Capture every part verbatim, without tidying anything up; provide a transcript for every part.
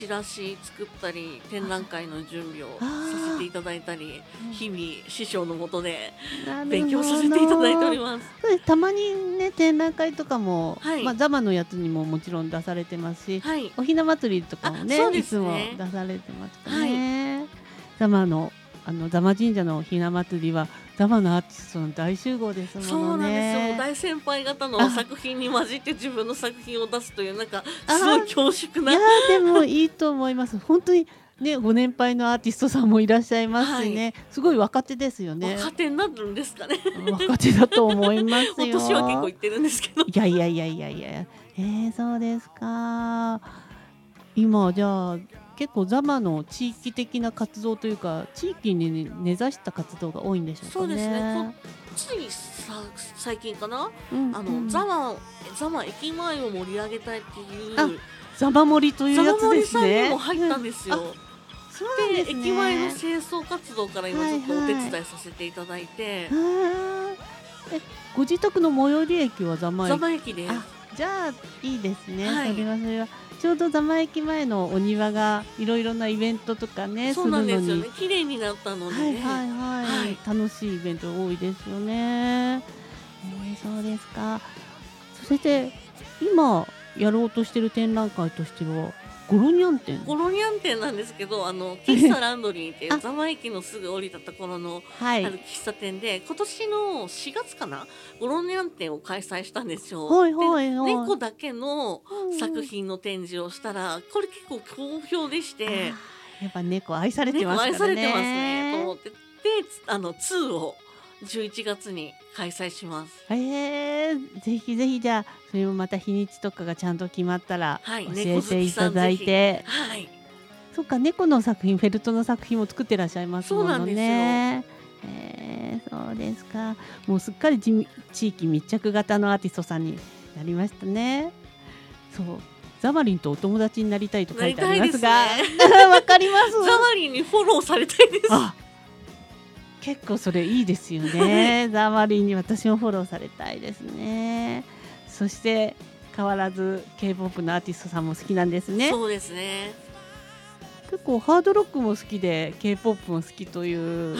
チラシ作ったり、展覧会の準備をあさせていあ。 ただいたり、 うん。 日々師匠の下でなる勉強さほせていただいておど。 ります。 そうです、たまにね、展覧会とかも、ま、 はい。 座間のやつにももちろん出されてますし、 はい。 お雛祭りとかあ、 もね、 そうでいつもすね。 出されてますかはい。 ね。座間の、あの、座間神社のお雛祭りは、座間のアーティストの大集合ですものそうなんですよ。もうね。 大先輩方のあ。 作品に混じって自分の作品を出すという、なんかあすごいあ、 恐縮な。 いや、でもいいと思います。ほんとにね、ご年配のアーティストさんもいらっしゃいますはい。 しね、すごい若手ですよね。 若手になるんですかね。 うん、若手だと思いますお年は結構よ。 いってるんですけど。 いやいやいやいやいや。へえ、そうですか。今じゃあ、結構座間の地域的な活動というか、地域にね根ざした活動が多いんでしょうかそうですね。こね。 ついさ最近かな、 うんあの、座うん。 間座間駅前を盛り上げたいってあ、 いう座間盛りという座間やつで森さんにもすね。うん。 入ったんですあ、 よ。 そうなんでで、 す駅前のね。 清掃活動から今ちはいょっとお手はい。 伝いさせていただいて。 はあ。え、ご自宅の最寄り駅は座間座駅間駅です。 あ、じゃあ、いいですね。そはい。 れはそれは。ちょうど座間駅前のお庭が色々なイベントとかね、 そうするのになんですよね。綺麗になったのでね。 はいはいはい。 はい。 楽しいイベント多いですよね。へえ、そうですか。それで、今やろうとしてる展覧会としては、ゴロニャン展？ ゴロニャン展なんですけど、あの、喫茶ランドリーっていうあ。 座間駅のすぐ降りたところのはい。 ある喫茶店で、今年のしがつかな、ゴロニャン展を開催したんですよ。で、 はいはいはい。 猫だけのうんうん。 作品の展示をしたら、これ結構好評でしあて。 あ、やっぱ猫愛されてますから猫愛されてますねとね。 思って。で、あの、ツーをじゅういちがつに開催します。 へえ、ぜひぜひじゃあ、それもまた日にちとかがちゃんと決まったらはい、 教猫好えていきさただいんぜひ。 て。 はい。 そっか、猫の作品、フェルトの作品も作ってらっしゃいますものそうなんですよ。 ね。へえ、そうですか。もうすっかりじみ地域密着型のアーティストさんになりましたね。そう、ザマリンとお友達になりたいとなり書いてありたいですね。 ますが、分かりまザす。 マリンにフォローされたいです。 あ。結構それいいですよはい。 ね。ザマリンに私もフォローされたいですね。そして変わらず K-ポップ のアーティストさんも好きなんですね。 そうですね。 結構ハードロックも好きで、K-ポップ も好きという。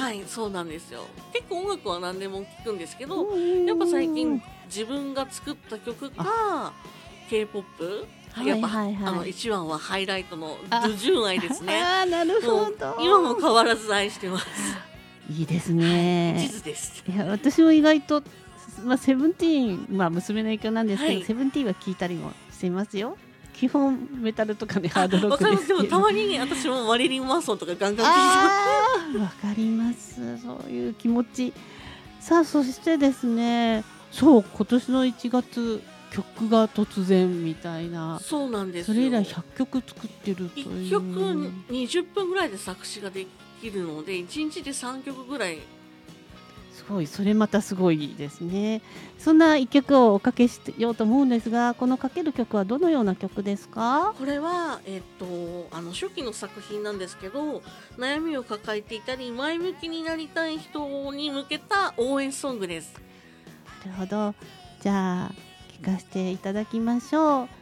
はい、そうなんですよ。結構音楽は何でも聴くんですけど、 うんうんやっぱ最うんうん。 近自分が作った曲あ。 か、K-ポップ、やはいっぱあのはいはい。 一番はハイライトのあ、 ドゥジュン愛ですね。 ああ、なるもうほど。 今も変わらず愛してます。 いいですはい、一ね。 途です。 いや、私も意外と、ま、セブンティーン、ま、娘の影響なんですけど、 はい。 セブンティーンは聴いたりもしてますよ。基本メタルとかね、ハあ、 ードロック分かります。でもですけど。 たまに私もマリリン・マンソンとかガンガン聴いてます。 ああ、分かります。そういう気持ち。さあ、そしてですね、そう、今年のいちがつ、曲が突然みたいな。 そうなんでそれ以来すよ。 ひゃっきょく作ってるいっといきょくう。 にじゅっぷんぐらいで作詞ができるので、いちにちでさんきょくぐらい。 すごい、それまたすごいですね。そんないっきょくをおかけしようと思うんですが、このかける曲はどのような曲ですか？ これは、えっと、あの、初期の作品なんですけど、悩みを抱えていたり、前向きになりたい人に向けた応援ソングです。 なるほど。じゃあ、聴かしていただきましょう。